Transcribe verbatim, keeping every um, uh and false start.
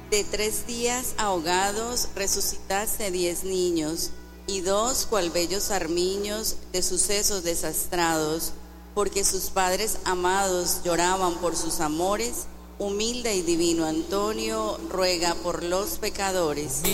De tres días ahogados resucitaste diez niños, y dos cual bellos armiños de sucesos desastrados, porque sus padres amados lloraban por sus amores. Humilde y divino Antonio, ruega por los pecadores.